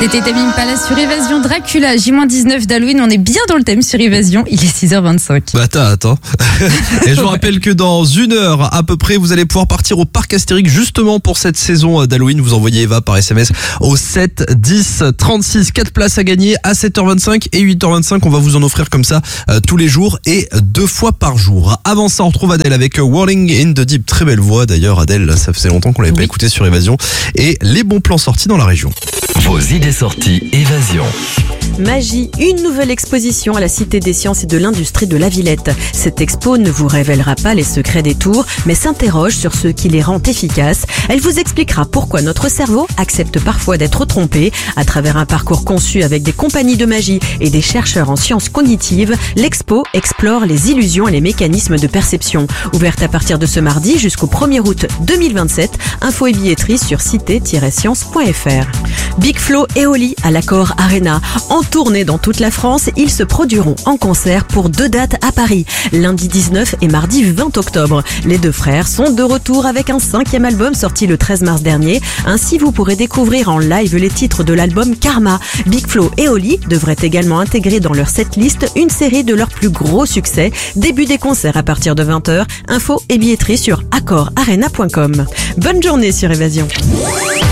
C'était Tame Impala sur Évasion, Dracula, J-19 d'Halloween. On est bien dans le thème sur Évasion. Il est 6h25. Bah attends. Et je vous rappelle que dans une heure à peu près, vous allez pouvoir partir au parc Astérix justement pour cette saison d'Halloween. Vous envoyez Eva par SMS au 7 10 36. 4 places à gagner à 7h25 et 8h25. On va vous en offrir comme ça tous les jours et 2 fois par jour. Avant ça, on retrouve Adèle avec Whirling in the Deep. Très belle voix d'ailleurs, Adèle. Ça faisait longtemps qu'on l'avait pas écouté sur Évasion. Et les bons plans sortis dans la région. Vos idées sorties Évasion. Magie, une nouvelle exposition à la Cité des Sciences et de l'Industrie de la Villette. Cette expo ne vous révélera pas les secrets des tours, mais s'interroge sur ce qui les rend efficaces. Elle vous expliquera pourquoi notre cerveau accepte parfois d'être trompé. À travers un parcours conçu avec des compagnies de magie et des chercheurs en sciences cognitives, l'expo explore les illusions et les mécanismes de perception. Ouverte à partir de ce mardi jusqu'au 1er août 2027, info et billetterie sur cité-science.fr. Big Flo et Oli à l'Accor Arena. En tournée dans toute la France, ils se produiront en concert pour 2 dates à Paris, lundi 19 et mardi 20 octobre. Les deux frères sont de retour avec un 5e album sorti le 13 mars dernier. Ainsi, vous pourrez découvrir en live les titres de l'album Karma. Big Flo et Oli devraient également intégrer dans leur setlist une série de leurs plus gros succès. Début des concerts à partir de 20h. Info et billetterie sur accorarena.com. Bonne journée sur Évasion.